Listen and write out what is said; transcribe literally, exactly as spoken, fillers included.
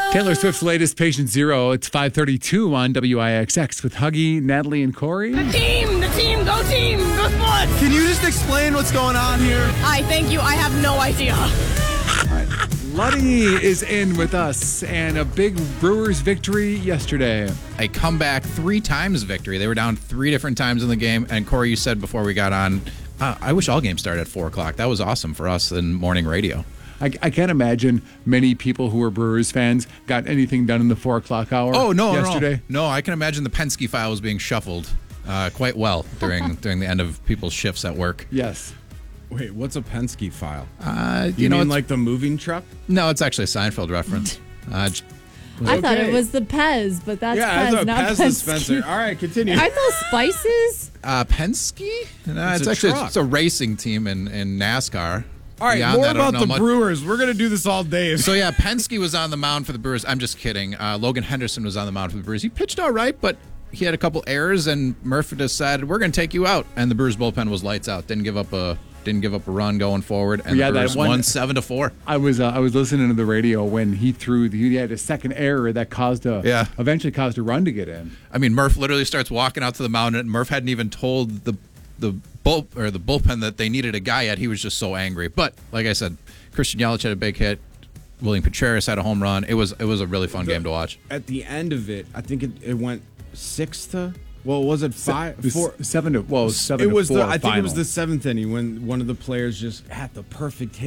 Taylor Swift's latest, Patient Zero. It's five thirty-two on W I X X with Huggy, Natalie, and Corey. The team, the team, go team, go sports. Can you just explain what's going on here? I thank you. I have no idea. Luddy is in with us, and a big Brewers victory yesterday. A comeback three times victory. They were down three different times in the game. And Corey, you said before we got on, uh, I wish all games started at four o'clock. That was awesome for us in morning radio. I, I can't imagine many people who were Brewers fans got anything done in the four o'clock hour. Oh no, yesterday. no, no! I can imagine the Penske file was being shuffled uh, quite well during during the end of people's shifts at work. Yes. Wait, what's a Penske file? Uh, you you know, mean it's- like the moving truck? No, it's actually a Seinfeld reference. Uh, j- I thought it Okay. was the Pez, but that's yeah, I Pez, thought not Pez Penske. dispenser. All right, continue. Aren't those spices? uh, Penske? No, it's, It's a actually truck. it's a racing team in, in NASCAR. All right, Beyond more that, I don't about know the much. Brewers. We're going to do this all day. So, yeah, Penske was on the mound for the Brewers. I'm just kidding. Uh, Logan Henderson was on the mound for the Brewers. He pitched all right, but he had a couple errors, and Murphy decided, we're going to take you out. And the Brewers bullpen was lights out. Didn't give up a didn't give up a run going forward, and Yeah, the that Brewers one- won seven to four. I was uh, I was listening to the radio when he threw. The, he had a second error that caused a Yeah. eventually caused a run to get in. I mean, Murph literally starts walking out to the mound, and Murph hadn't even told the the bull or the bullpen that they needed a guy yet. He was just so angry. But like I said, Christian Yelich had a big hit. William Contreras had a home run. It was it was a really fun The- game to watch. At the end of it, I think it, it went six to. Well, was it five? It was Four. seven to well, seven It to was four the. I think it was final. the seventh inning when one of the players just had the perfect hit.